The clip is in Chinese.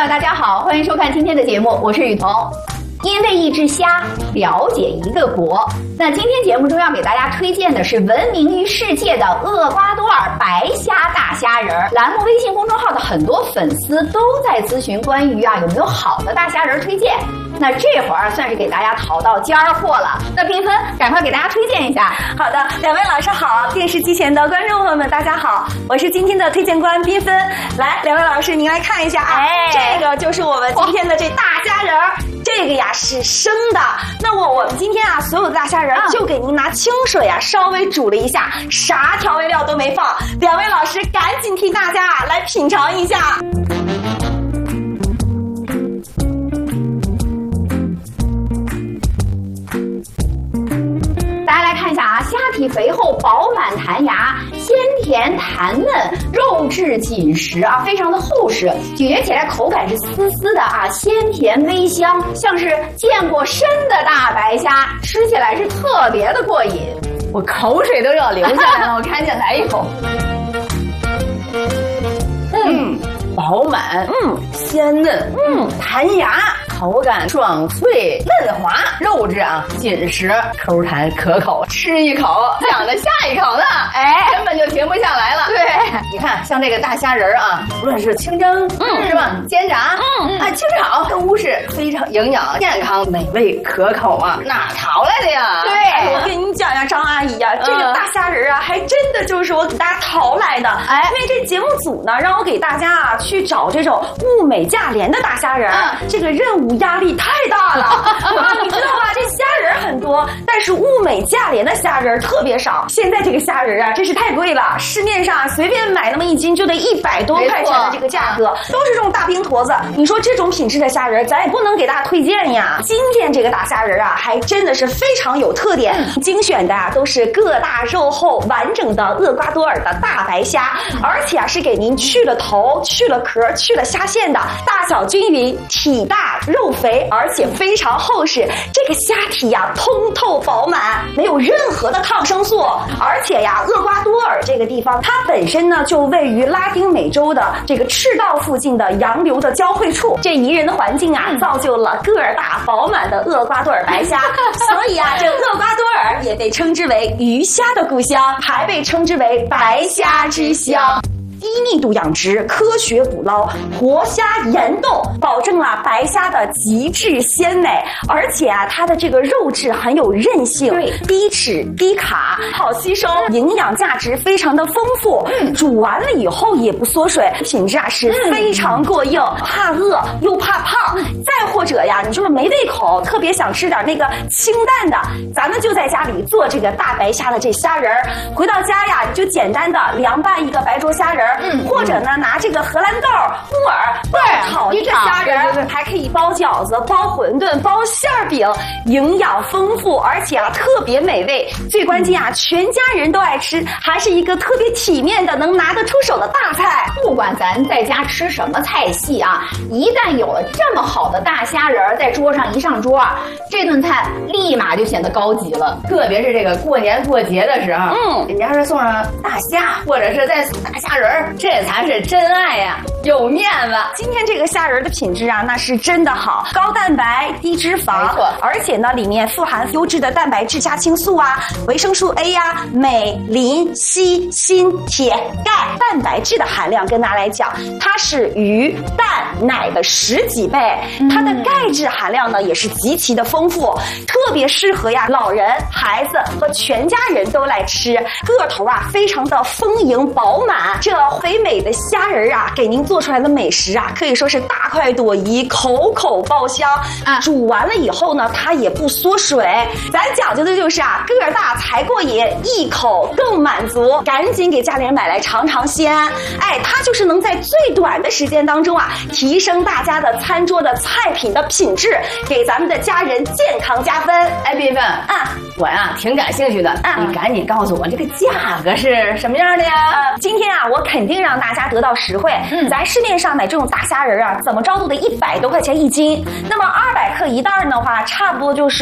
友，大家好，欢迎收看今天的节目，我是雨桐。因为一只虾了解一个国，那今天节目中要给大家推荐的是闻名于世界的厄瓜多尔白虾大虾仁儿。栏目微信公众号的很多粉丝都在咨询关于有没有好的大虾仁推荐。那这会儿算是给大家淘到尖儿货了。那缤纷，赶快给大家推荐一下。 好的，两位老师好，电视机前的观众朋友们大家好，我是今天的推荐官缤纷。来，两位老师您来看一下啊，这个就是我们今天的这大虾仁儿。这个呀是生的，那我们今天啊所有的大虾仁就给您拿清水啊稍微煮了一下，啥调味料都没放。两位老师赶紧替大家来品尝一下。 大家来看一下啊，虾体肥厚饱满弹牙，鲜甜弹嫩，肉质紧实啊，非常的厚实，咀嚼起来口感是丝丝的啊，鲜甜微香，像是见过生的大白虾，吃起来是特别的过瘾，我口水都要流下来了，我赶紧来一口。 饱满，鲜嫩，弹牙，口感爽脆嫩滑，肉质啊紧实，口弹可口，吃一口想着下一口呢，根本就停不下来了。 对， 你看像这个大虾仁啊，无论是清蒸，是吧？煎炸，清炒都是非常营养、健康、美味可口啊，哪淘来的呀？ 对，我跟你讲呀，张阿姨呀，这个大虾仁啊，还真的就是我给大家淘来的。因为这节目组呢，让我给大家啊去找这种物美价廉的大虾仁，这个任务压力太大了。你知道吧？这虾仁很多，但是物美价廉的虾仁特别少。现在这个虾仁啊，真是太贵了，市面上随便买那么一斤就得100多块钱的这个价格，都是这种大冰坨子。你说这种品质的虾仁，咱也不能给大家推荐呀。今天这个大虾仁啊，还真的是非常有特点，精选的都是个大肉厚完整的厄瓜多尔的大白虾，而且啊是给您去了头、去了壳、去了虾线的，大小均匀，体大肉肥，而且非常厚实。这个虾体呀通透饱满，没有任何的抗生素，而且呀厄瓜多尔这个地方，它本身呢就位于拉丁美洲的这个赤道附近的洋流的交汇处，这宜人的环境啊，造就了个儿大饱满的厄瓜多尔白虾。所以啊，这厄瓜多尔也被称之为鱼虾的故乡，还被称之为白虾之乡。低密度养殖，科学捕捞，活虾严冻，保证了白虾的极致鲜美。而且啊，它的这个肉质很有韧性，低脂低卡，好吸收，营养价值非常的丰富。煮完了以后也不缩水，品质啊是非常过硬，怕饿又怕胖。再或者呀，你就是没胃口，特别想吃点那个清淡的，咱们就在家里做这个大白虾的这虾仁儿。回到家呀，你就简单的凉拌一个白灼虾仁儿。或者呢，拿这个荷兰豆、木耳炒一个虾仁，还可以包饺子、包馄饨、包馅饼，营养丰富，而且啊特别美味。最关键啊，全家人都爱吃，还是一个特别体面的、能拿得出手的大菜。 不管咱在家吃什么菜系啊，一旦有了这么好的大虾仁在桌上一上桌，这顿菜立马就显得高级了。 特别是这个过年过节的时候，人家是送上大虾，或者是再送大虾仁。这才是真爱呀，有面子。 今天这个虾仁的品质啊，那是真的好，高蛋白、低脂肪， 没错。 而且呢，里面富含优质的蛋白质虾青素啊、维生素 A 呀、镁、磷、硒、锌、铁、钙，蛋白质的含量跟大家来讲，它是鱼、蛋、奶的10几倍。它的钙质含量呢，也是极其的丰富，特别适合呀老人、孩子和全家人都来吃。个头啊，非常的丰盈饱满。这肥美的虾仁啊，给您做出来的美食啊，可以说是大快朵颐，口口爆香啊！煮完了以后呢，它也不缩水。咱讲究的就是啊，个儿大才过瘾，一口更满足。赶紧给家里人买来尝尝鲜。它就是能在最短的时间当中啊，提升大家的餐桌的菜品的品质，给咱们的家人健康加分。 缤纷我呀挺感兴趣的，你赶紧告诉我这个价格是什么样的呀？ 今天啊，我肯定让大家得到实惠。咱市面上买这种大虾仁啊，怎么着都得100多块钱一斤。那么200克一袋的话，差不多就是